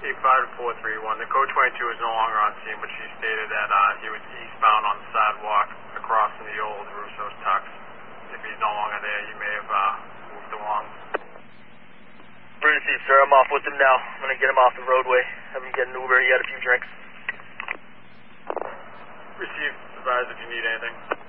85-431. The code 22 is no longer on scene, but she stated that he was eastbound on the sidewalk across from the old Russo's Tux. If he's no longer there, he may have moved along. Received, sir. I'm off with him now. I'm going to get him off the roadway. Have him get an Uber. He had a few drinks. Received. Advise if you need anything.